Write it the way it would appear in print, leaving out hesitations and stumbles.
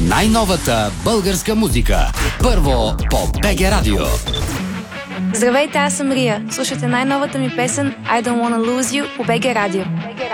най-новата българска музика. Първо по БГ Радио. Здравейте, аз съм Рия. Слушайте най-новата ми песен I Don't Wanna Lose You по БГ Радио.